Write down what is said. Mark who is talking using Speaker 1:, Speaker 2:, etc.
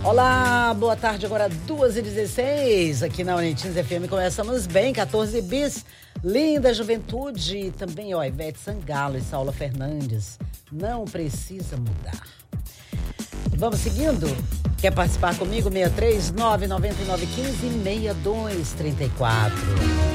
Speaker 1: Olá, boa tarde, agora 2h16, aqui na Unintins FM, começamos bem, 14 bis, linda juventude, e também, Ivete Sangalo e Saula Fernandes, não precisa mudar. Vamos seguindo? Quer participar comigo? 639-9915-6234.